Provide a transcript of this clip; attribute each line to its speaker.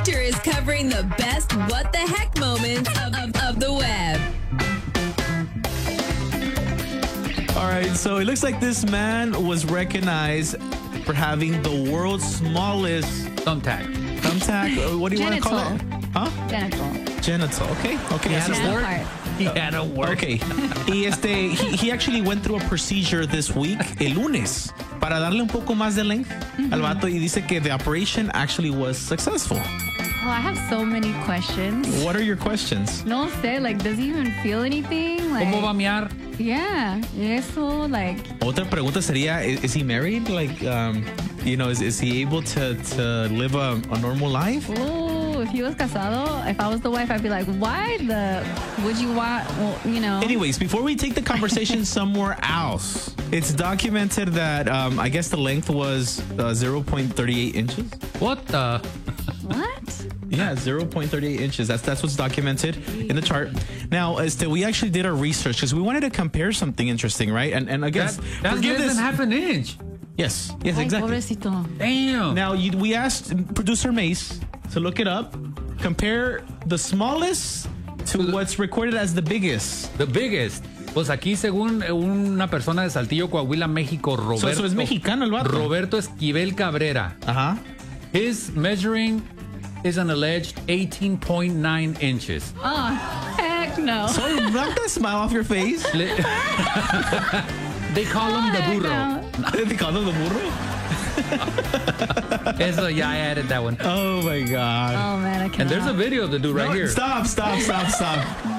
Speaker 1: Victor is covering the best what the heck moments of the web.
Speaker 2: All right, so it looks like this man was recognized for having the world's smallest
Speaker 3: Thumbtack.
Speaker 2: What do you want to call it? Huh? Genital. Okay.
Speaker 3: He had a word. He had a word.
Speaker 2: Okay. Y he actually went through a procedure this week, el lunes, para darle un poco más de length al vato, y dice que the operation actually was successful.
Speaker 4: Oh, I have so many questions.
Speaker 2: What are your questions?
Speaker 4: No sé, like, does he even feel anything? Like,
Speaker 3: ¿Cómo va a mear?
Speaker 4: yeah, eso, like.
Speaker 2: Otra pregunta sería, is he married? Like, is he able to live a normal life?
Speaker 4: Oh, if he was casado, if I was the wife, I'd be like, would you want,
Speaker 2: Anyways, before we take the conversation somewhere else, it's documented that I guess the length was 0.38 inches.
Speaker 3: What the?
Speaker 4: What?
Speaker 2: Yeah, 0.38 inches. That's what's documented in the chart. Now, we actually did our research because we wanted to compare something interesting, right? And I guess
Speaker 3: that's less than half an inch.
Speaker 2: Yes,
Speaker 4: Ay,
Speaker 2: exactly.
Speaker 4: Pobrecito.
Speaker 2: Damn. Now, we asked producer Mace to look it up, compare the smallest to what's recorded as the biggest.
Speaker 3: The biggest. Pues aquí, según una persona de Saltillo, Coahuila, México, Roberto.
Speaker 2: So es mexicano el vato.
Speaker 3: Roberto Esquivel Cabrera.
Speaker 2: Uh-huh.
Speaker 3: His measuring is an alleged 18.9 inches.
Speaker 4: Oh, heck no.
Speaker 2: So knock that smile off your face.
Speaker 3: They call him the burro.
Speaker 2: They call him the burro?
Speaker 3: Eso, yeah, I added that one.
Speaker 2: Oh, my God.
Speaker 4: Oh, man, I can't.
Speaker 3: And there's a video of the dude right here.
Speaker 2: Stop.